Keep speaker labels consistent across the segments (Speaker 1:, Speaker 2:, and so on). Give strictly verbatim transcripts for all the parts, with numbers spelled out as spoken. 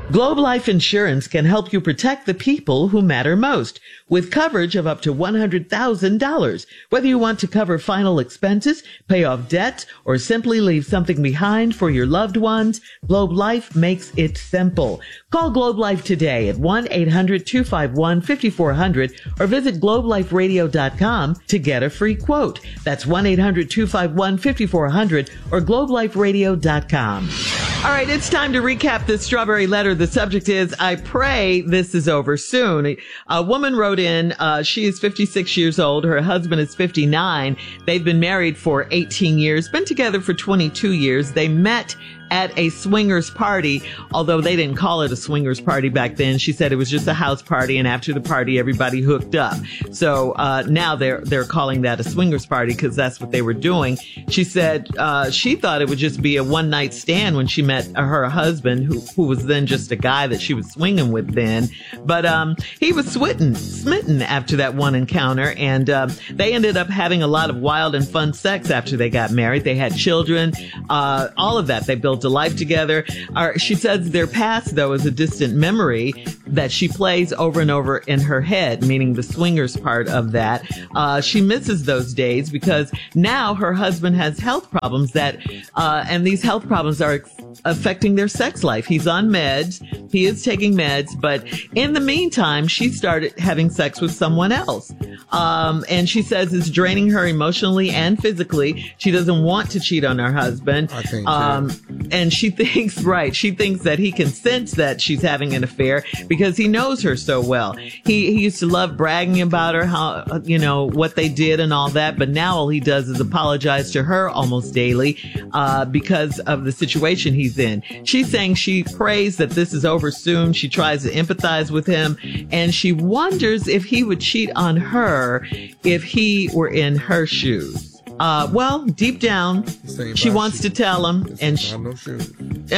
Speaker 1: Globe Life Insurance can help you protect the people who matter most with coverage of up to one hundred thousand dollars. Whether you want to cover final expenses, pay off debts, or simply leave something behind for your loved ones, Globe Life makes it simple. Call Globe Life today at one eight hundred two five one five four zero zero or visit globe life radio dot com to get a free quote. That's one eight hundred two five one five four zero zero or globe life radio dot com. All right, it's time to recap this strawberry letter. The subject is, I pray this is over soon. A woman wrote in, uh, she is fifty-six years old. Her husband is fifty-nine. They've been married for eighteen years, been together for twenty-two years. They met at a swingers party, although they didn't call it a swingers party back then. She said it was just a house party, and after the party, everybody hooked up. So uh now they're they're calling that a swingers party because that's what they were doing. She said uh she thought it would just be a one night stand when she met her husband, who who was then just a guy that she was swinging with then. But um he was smitten, smitten after that one encounter, and um they ended up having a lot of wild and fun sex after they got married. They had children, uh all of that. They built a life together. Our, she says their past, though, is a distant memory that she plays over and over in her head, meaning the swingers part of that. Uh, she misses those days because now her husband has health problems that, uh, and these health problems are affecting their sex life. He's on meds. He is taking meds, but in the meantime, she started having sex with someone else. Um, and she says it's draining her emotionally and physically. She doesn't want to cheat on her husband.
Speaker 2: I can't
Speaker 1: um, and she thinks, right, she thinks that he can sense that she's having an affair because he knows her so well. He, he used to love bragging about her, how, you know, what they did and all that. But now all he does is apologize to her almost daily, uh, because of the situation he's in. She's saying she prays that this is over soon. She tries to empathize with him, and she wonders if he would cheat on her if he were in her shoes. Uh, well, deep down, she wants to tell him, and she,
Speaker 2: no shoes.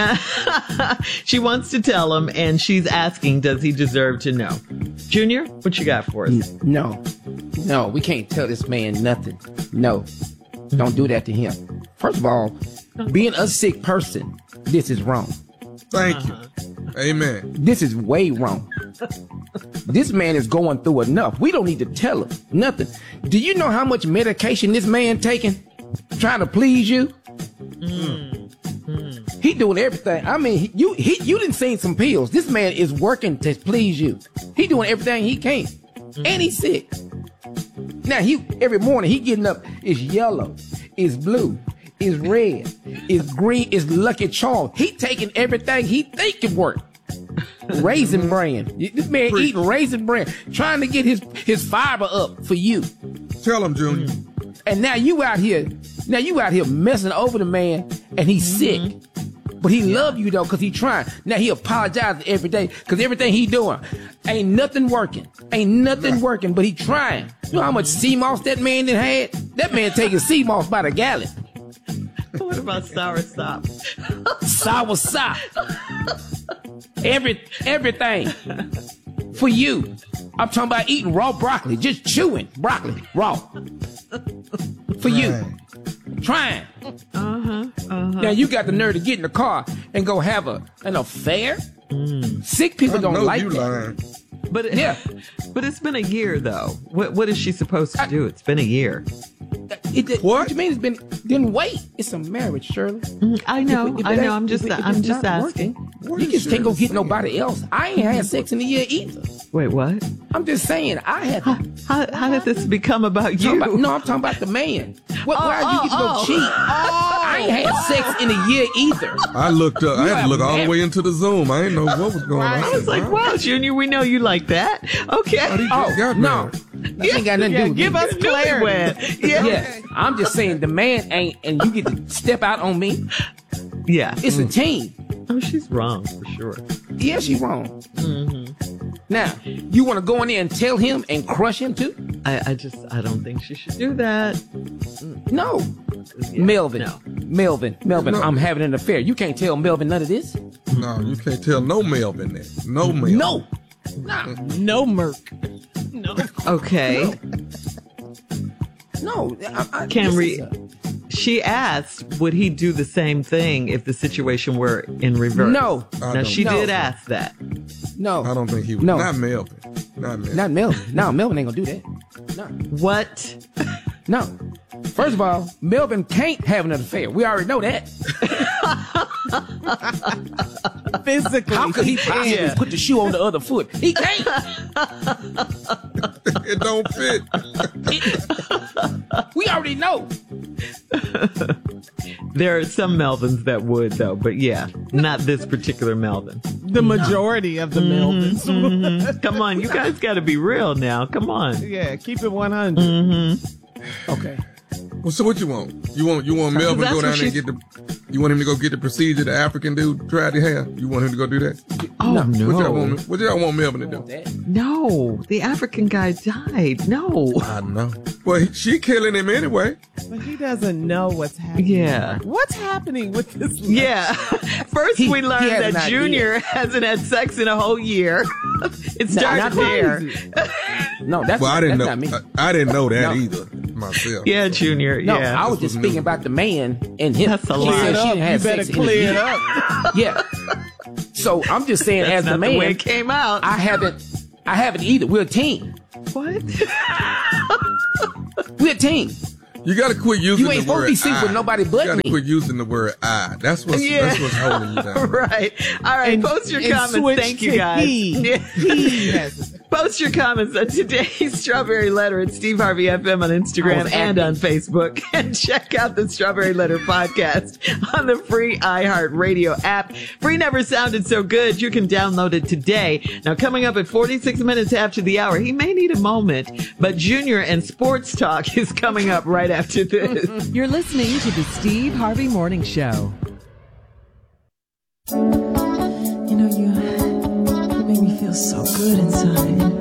Speaker 1: she wants to tell him, and she's asking, does he deserve to know? Junior, what you got for us?
Speaker 3: No, no, we can't tell this man nothing. No, don't do that to him. First of all, being a sick person, this is wrong.
Speaker 2: Thank
Speaker 1: Uh-huh.
Speaker 2: you. Amen.
Speaker 3: This is way wrong. This man is going through enough. We don't need to tell him nothing. Do you know how much medication this man taking? Trying to please you?
Speaker 1: Mm. Mm.
Speaker 3: He doing everything. I mean, he, you he, you didn't seen some pills. This man is working to please you. He doing everything he can. Mm. And he's sick. Now, he every morning he getting up. It's yellow. It's blue. It's red. It's green. It's Lucky Charms. He taking everything he think can work. Raisin bran. This man
Speaker 2: Pre-
Speaker 3: eating raisin bran, trying to get his, his fiber up for you.
Speaker 2: Tell him, Junior.
Speaker 3: And now you out here, now you out here messing over the man, and he's
Speaker 1: Mm-hmm.
Speaker 3: sick. But he love you though, cause he trying. Now he apologizes every day, cause everything he doing ain't nothing working. Ain't nothing working, but he trying. You know how much sea moss that man done had? That man taking sea moss by the gallon.
Speaker 1: What about sour sop?
Speaker 3: Sour sop. Every everything for you. I'm talking about eating raw broccoli, just chewing broccoli raw for you. Trying.
Speaker 1: Uh-huh. Uh-huh.
Speaker 3: Now you got the nerve to get in the car and go have a an affair. Mm. Sick people
Speaker 2: I
Speaker 3: don't
Speaker 2: know
Speaker 3: like
Speaker 2: you
Speaker 3: that.
Speaker 2: lying.
Speaker 1: But it,
Speaker 3: Yeah.
Speaker 1: but it's been a year though. What what is she supposed to do? It's been a year.
Speaker 3: It, it,
Speaker 2: What?
Speaker 3: what you mean? It's been then wait. It's a marriage, Shirley.
Speaker 1: Mm, I know.
Speaker 3: If it- if
Speaker 1: I
Speaker 3: it
Speaker 1: know.
Speaker 3: ain't-
Speaker 1: I'm just
Speaker 3: if it- if
Speaker 1: I'm
Speaker 3: it's
Speaker 1: just
Speaker 3: not
Speaker 1: asking.
Speaker 3: working,
Speaker 2: What
Speaker 3: you
Speaker 2: is
Speaker 3: just can't go
Speaker 2: Shirley
Speaker 3: get
Speaker 2: saying?
Speaker 3: nobody else. I ain't had sex in a year either.
Speaker 1: Wait, what?
Speaker 3: I'm just saying I had.
Speaker 1: How, how, how did this become about
Speaker 3: Talking
Speaker 1: you?
Speaker 3: about- no, I'm talking about the man. What,
Speaker 1: Oh,
Speaker 3: why you get to
Speaker 1: oh,
Speaker 3: go cheat? I ain't had sex in a year either.
Speaker 2: I looked up. I
Speaker 3: You
Speaker 2: had to
Speaker 3: are
Speaker 2: look all the
Speaker 3: married.
Speaker 2: way into the Zoom. I didn't know what was going on.
Speaker 1: I was like, wow, Junior, we know you like that. Okay.
Speaker 2: Oh, got
Speaker 3: No,
Speaker 2: married.
Speaker 3: that ain't got nothing to
Speaker 1: Yeah,
Speaker 3: do with
Speaker 1: give
Speaker 3: me.
Speaker 1: us clarity. Yeah.
Speaker 3: Yes, I'm just saying the man ain't, and you get to step out on me.
Speaker 1: Yeah.
Speaker 3: It's a team.
Speaker 1: Oh, she's wrong for sure.
Speaker 3: Yeah, she wrong.
Speaker 1: Mm-hmm.
Speaker 3: Now, you want to go in there and tell him and crush him too?
Speaker 1: I, I just, I don't think she should do that.
Speaker 3: No.
Speaker 1: Yeah,
Speaker 3: Melvin,
Speaker 1: no.
Speaker 3: Melvin, Melvin,
Speaker 2: No.
Speaker 3: I'm having an affair. You can't tell Melvin none of this.
Speaker 2: No, you can't tell no Melvin that. No Melvin.
Speaker 3: No. Nah.
Speaker 4: No Merc. No.
Speaker 1: Okay.
Speaker 3: No. I, I,
Speaker 1: Camry,
Speaker 3: this is
Speaker 1: she asked, would he do the same thing if the situation were in reverse?
Speaker 3: No.
Speaker 2: I
Speaker 1: Now,
Speaker 2: don't
Speaker 1: she
Speaker 3: know.
Speaker 1: did ask that.
Speaker 3: No.
Speaker 2: I don't think he would.
Speaker 3: No.
Speaker 2: Not Melvin. Not Melvin.
Speaker 3: Not Melvin. No, Melvin ain't gonna do that. No.
Speaker 1: What?
Speaker 3: No. First of all, Melvin can't have an affair. We already know that.
Speaker 4: Physically.
Speaker 3: How could he possibly
Speaker 1: Yeah.
Speaker 3: put the shoe on the other foot? He can't.
Speaker 2: It don't fit.
Speaker 3: We already know.
Speaker 1: There are some Melvins that would, though, but yeah, not this particular Melvin.
Speaker 4: The majority of the Melvins.
Speaker 1: Mhm. Come on, you guys got to be real now. Come on.
Speaker 4: Yeah, keep it one hundred.
Speaker 1: Mm-hmm.
Speaker 3: Okay.
Speaker 2: Well, so what you want? You want you want Melvin to
Speaker 1: that's
Speaker 2: go
Speaker 1: what
Speaker 2: down there and
Speaker 1: she's-
Speaker 2: get the? You want him to go get the procedure the African dude tried to have? You want him to go do that?
Speaker 1: Oh,
Speaker 3: No.
Speaker 1: no.
Speaker 2: What y'all want? What y'all want Melvin to do?
Speaker 3: That.
Speaker 1: No, the African guy died. No.
Speaker 2: I know. Well, he, she killing him anyway.
Speaker 4: But he doesn't know what's happening.
Speaker 1: Yeah.
Speaker 4: What's happening with this?
Speaker 1: Yeah. First,
Speaker 3: He-
Speaker 1: we
Speaker 3: he
Speaker 1: learned
Speaker 3: had an
Speaker 1: that
Speaker 3: idea.
Speaker 1: Junior hasn't had sex in a whole year. It started
Speaker 3: not
Speaker 1: there.
Speaker 4: crazy.
Speaker 3: No, that's,
Speaker 2: Well, I didn't
Speaker 3: that's
Speaker 2: know.
Speaker 3: not me.
Speaker 2: I, I didn't know that
Speaker 3: No.
Speaker 2: either myself.
Speaker 1: Yeah, Junior.
Speaker 3: No,
Speaker 1: yeah.
Speaker 3: I was just
Speaker 2: was
Speaker 3: speaking
Speaker 2: new.
Speaker 3: about the man and him.
Speaker 1: That's a
Speaker 3: She
Speaker 1: lie.
Speaker 3: said she didn't
Speaker 4: You
Speaker 3: have
Speaker 4: better
Speaker 3: sex in a
Speaker 4: clear it
Speaker 3: year.
Speaker 4: up.
Speaker 3: Yeah. So I'm just saying,
Speaker 1: That's
Speaker 3: as
Speaker 1: not
Speaker 3: the
Speaker 1: the way
Speaker 3: man,
Speaker 1: it came out.
Speaker 3: I haven't, I haven't either. We're a team.
Speaker 1: What?
Speaker 3: We're a team.
Speaker 2: You got to quit using
Speaker 3: You ain't
Speaker 2: the
Speaker 3: supposed
Speaker 2: word
Speaker 3: to be sleeping
Speaker 2: I.
Speaker 3: with nobody but
Speaker 2: You got
Speaker 3: me.
Speaker 2: to quit using the word I. That's what's
Speaker 1: Yeah.
Speaker 2: that's what's holding you down.
Speaker 1: Right. All right.
Speaker 4: And-
Speaker 1: Post your
Speaker 4: and
Speaker 1: comments.
Speaker 4: switch
Speaker 1: Thank you,
Speaker 4: to
Speaker 1: guys.
Speaker 4: he.
Speaker 1: Yeah.
Speaker 4: He has it.
Speaker 1: Post your comments on today's Strawberry Letter at Steve Harvey F M on
Speaker 3: I
Speaker 1: Instagram
Speaker 3: was
Speaker 1: and
Speaker 3: acting.
Speaker 1: on Facebook. And check out the Strawberry Letter podcast on the free iHeartRadio app. Free never sounded so good. You can download it today. Now, coming up at forty-six minutes after the hour, he may need a moment, but Junior and Sports Talk is coming up right after this.
Speaker 5: You're listening to the Steve Harvey Morning Show.
Speaker 6: You know, you, you make me feel so good inside.